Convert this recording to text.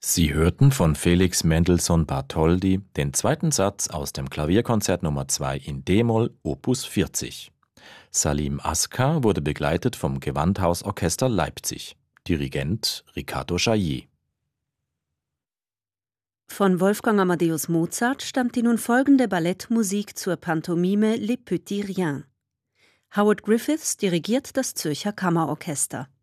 Sie hörten von Felix Mendelssohn Bartholdy den zweiten Satz aus dem Klavierkonzert Nummer 2 in d-Moll, Opus 40. Salim Askar wurde begleitet vom Gewandhausorchester Leipzig. Dirigent Riccardo Chailly. Von Wolfgang Amadeus Mozart stammt die nun folgende Ballettmusik zur Pantomime Les Petits Riens. Howard Griffiths dirigiert das Zürcher Kammerorchester.